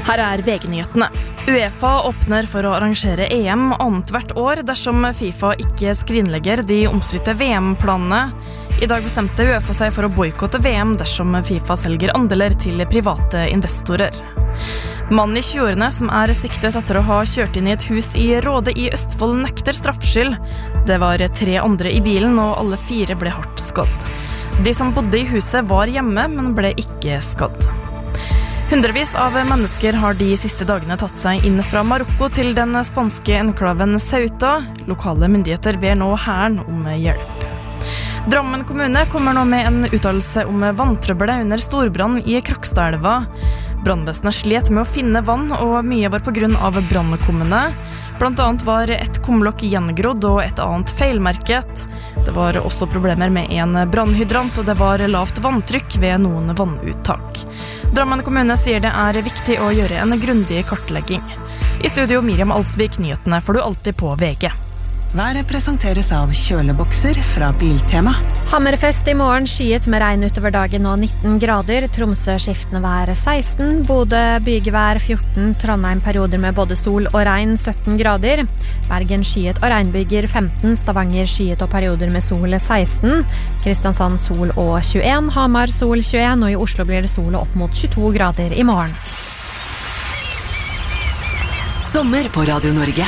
Her VG-nyhetene. UEFA åpner for å arrangere EM annet hvert år dersom FIFA ikke skrinlegger de omstridte VM-planene. I dag bestemte UEFA seg for å boykotte VM dersom FIFA selger andeler til private investorer. Mannen i 20-årene som siktet etter å ha kjørt inn i et hus i Råde i Østfold nekter straffskyld. Det var 3 andre i bilen, og alle 4 ble hardt skadd. De som bodde i huset var hjemme, men ble ikke skadd. Hundrevis av mennesker har de siste dagene tatt seg inn fra Marokko til den spanske enklaven Ceuta. Lokale myndigheter ber nå hæren om hjelp. Drammen kommune kommer nå med en uttalelse om vanntrøbbelet under storbrann i Krokstadelva. Brannvesenet slet med å finne vann, og mye var på grunn av brannkommene. Blant annet var et kumlokk gjengrodd og et annet feilmerket. Det var også problemer med en brannhydrant, og det var lavt vanntrykk ved noen vannuttak. Drammen kommune sier det viktig å gjøre en grundig kartlegging. I studio Miriam Alsvik, nyhetene får du alltid på VG. Været presenteres av kjølebokser fra Biltema. Hammerfest i morgen, skyet med regn utover dagen og 19 grader. Tromsø skiftende vær 16, Bodø bygevær 14, Trondheim perioder med både sol og regn 17 grader. Bergen skyet og regnbyger 15, Stavanger skyet og perioder med sol 16, Kristiansand sol og 21, Hamar sol 21, og i Oslo blir det sol og opp mot 22 grader i morgen. Sommer på Radio Norge.